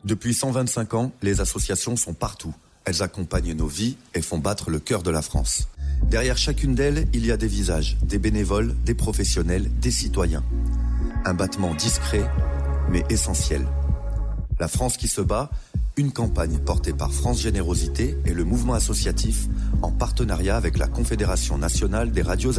Depuis 125 ans, les associations sont partout. Elles accompagnent nos vies et font battre le cœur de la France. Derrière chacune d'elles, il y a des visages, des bénévoles, des professionnels, des citoyens. Un battement discret, mais essentiel. La France qui se bat, une campagne portée par France Générosité et le mouvement associatif en partenariat avec la Confédération nationale des radios